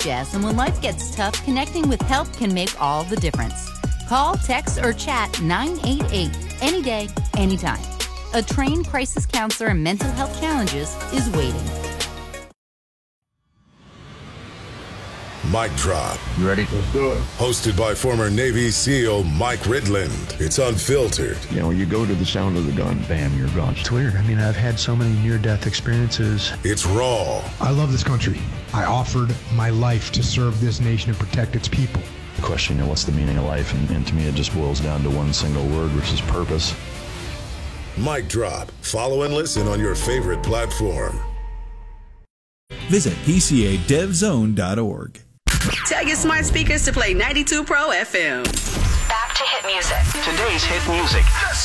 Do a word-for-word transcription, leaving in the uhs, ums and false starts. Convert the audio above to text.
Jess, and when life gets tough, connecting with help can make all the difference. Call, text, or chat nine eight eight any day, anytime. A trained crisis counselor in mental health challenges is waiting. Mic Drop. You ready? Let's do it. Hosted by former Navy SEAL Mike Ridland. It's unfiltered. You know, you go to the sound of the gun, bam, you're gone. It's weird. I mean, I've had so many near-death experiences. It's raw. I love this country. I offered my life to serve this nation and protect its people. The question, you know, what's the meaning of life? And, and to me, it just boils down to one single word, which is purpose. Mic Drop. Follow and listen on your favorite platform. Visit P C A dev zone dot org. Tell your smart speakers to play ninety-two Pro F M. Back to hit music. Today's hit music.